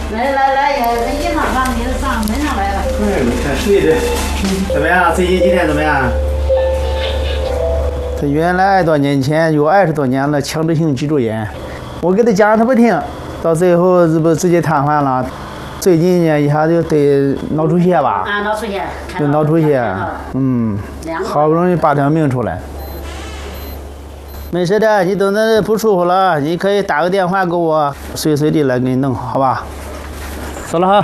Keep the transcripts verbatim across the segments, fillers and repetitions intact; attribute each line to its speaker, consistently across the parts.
Speaker 1: 来来来，也一上房你上门上来了。
Speaker 2: 哎，你看睡的怎么样？最近几天怎么样？他原来多年前有二十多年了强制性脊柱炎，我给他讲他不听，到最后这不直接瘫痪了。最近呢一下就得脑出血吧？
Speaker 1: 啊，脑出血。
Speaker 2: 有脑出血，嗯，好不容易拔条命出来。没事的，你等着不舒服了，你可以打个电话给我，随随地来给你弄，好吧？走了哈。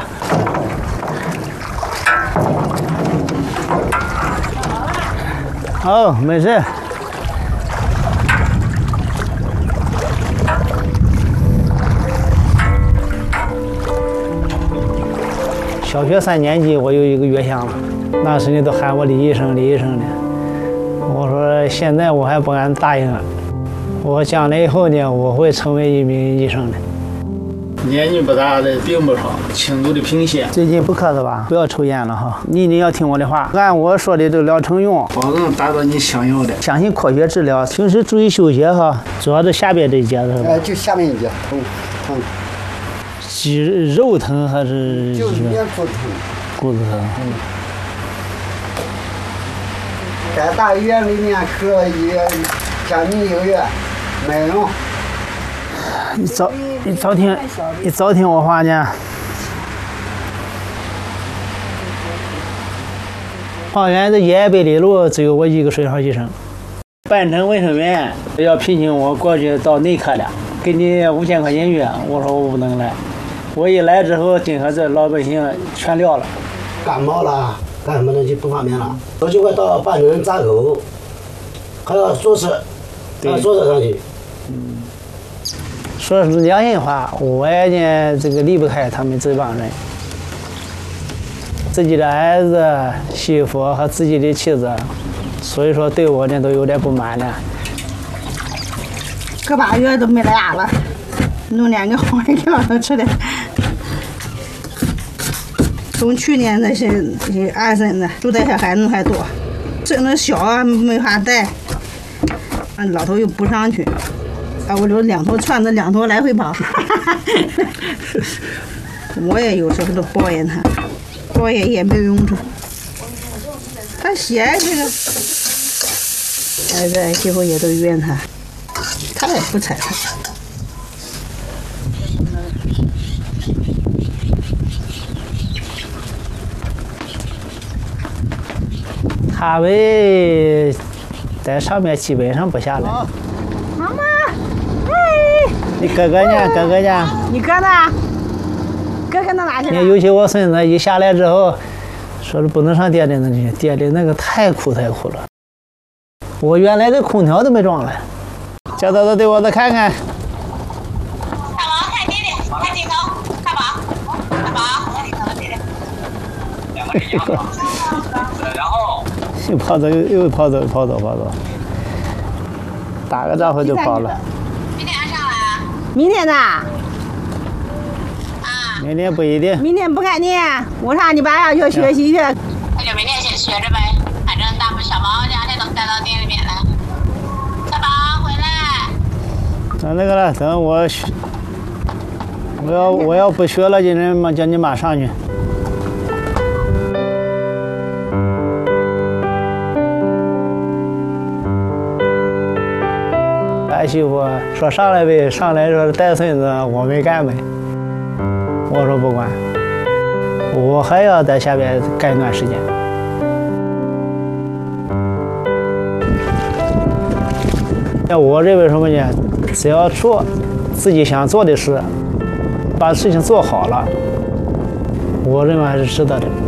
Speaker 2: 好，没事。小学三年级，我有一个月相了，那时呢都喊我李医生，李医生的。我说现在我还不敢答应了，我将来以后呢，我会成为一名医生的。年纪不大的病不少，轻度的贫血。最近不咳嗽吧？不要抽烟了哈，你一定要听我的话，按我说的这个疗程用，保证达到你想要的。相信科学治疗，平时注意休息哈，主要是下边这一节是吧？
Speaker 3: 哎，就下面一节，疼疼。
Speaker 2: 肌肉疼还是？
Speaker 3: 就是面骨疼。
Speaker 2: 骨头疼。
Speaker 3: 嗯。在大医院里面去了一将近一个月，没用。
Speaker 2: 你早你早听你早听我话呢。花园的延安北里路只有我一个水上医生，半城卫生院要聘请我过去到内科了，给你五千块钱月，我说我不能来。我一来之后，今后这老百姓全撂了。
Speaker 3: 感冒了，干什么的就不方便了。我就会到半城扎口，还要坐车，还要坐车上去。
Speaker 2: 嗯，说是良心话，我呢这个离不开他们这帮人，自己的儿子、媳妇和自己的妻子，所以说对我呢都有点不满了。
Speaker 1: 个把月都没来了，弄两个黄一条都吃的。从去年那些二婶子住带小孩子还多，这那小啊没法带，啊老头又不上去，啊我就两头串着两头来回跑。我也有时候都抱怨他，抱怨也没有用处。他写这个，儿子儿媳妇也都怨他，他也不睬他。
Speaker 2: 他们在上面基本上不下来。
Speaker 1: 妈妈，哎，
Speaker 2: 你哥哥呢？哥哥呢？
Speaker 1: 你哥呢？哥哥到哪去了？
Speaker 2: 你尤其我孙子一下来之后，说是不能上店里那去，店里那个太苦太苦了。我原来这空调都没装了，叫他对我再看看。
Speaker 4: 看宝，看弟弟，看镜头，看宝，看宝，看镜头，弟弟。两个一样的。然后。
Speaker 2: 又跑走，又跑走，跑走，跑走，打个招呼就跑了。
Speaker 4: 明天上来啊？
Speaker 1: 明天呢？
Speaker 4: 啊。
Speaker 2: 明天不一定。
Speaker 1: 明天不开店，我上你爸要去学习去。
Speaker 4: 那就明天先学着呗，反正大小毛两天都带到店里面来。小宝回来。
Speaker 2: 等那个了，等我学，我要我要不学了，今天妈叫你妈上去。儿媳妇说上来呗，上来说带孙子，我没干呗。我说不管，我还要在下边干一段时间。那我认为什么呢？只要做自己想做的事，把事情做好了，我认为还是值得的。